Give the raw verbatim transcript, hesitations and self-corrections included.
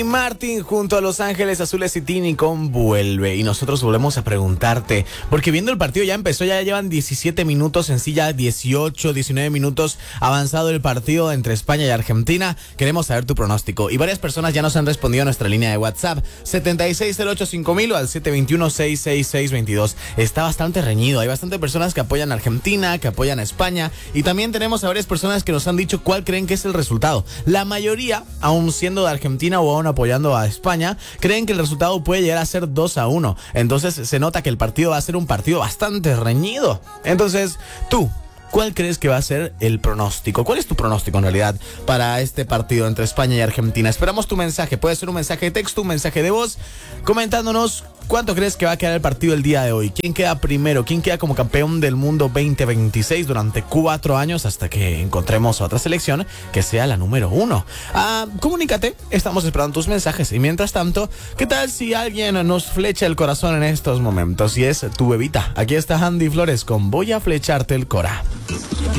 Martin junto a Los Ángeles Azules y Tini con Vuelve. Y nosotros volvemos a preguntarte, porque viendo el partido ya empezó, ya llevan diecisiete minutos, en sí ya dieciocho, diecinueve minutos avanzado el partido entre España y Argentina. Queremos saber tu pronóstico. Y varias personas ya nos han respondido a nuestra línea de WhatsApp, setenta y seis cero ocho cinco mil o al siete dos uno, seis seis seis dos dos. Está bastante reñido, hay bastante personas que apoyan a Argentina, que apoyan a España. Y también tenemos a varias personas que nos han dicho cuál creen que es el resultado. La mayoría, aún siendo de Argentina o aún apoyando a España, creen que el resultado puede llegar a ser dos a uno. Entonces se nota que el partido va a ser un partido bastante reñido. Entonces, tú, ¿cuál crees que va a ser el pronóstico? ¿Cuál es tu pronóstico en realidad para este partido entre España y Argentina? Esperamos tu mensaje. Puede ser un mensaje de texto, un mensaje de voz, comentándonos cuánto crees que va a quedar el partido el día de hoy. ¿Quién queda primero? ¿Quién queda como campeón del mundo veinte veintiséis durante cuatro años hasta que encontremos otra selección que sea la número uno? Ah, comunícate. Estamos esperando tus mensajes. Y mientras tanto, ¿qué tal si alguien nos flecha el corazón en estos momentos? Y es tu bebita. Aquí está Andy Flores con Voy a flecharte el cora.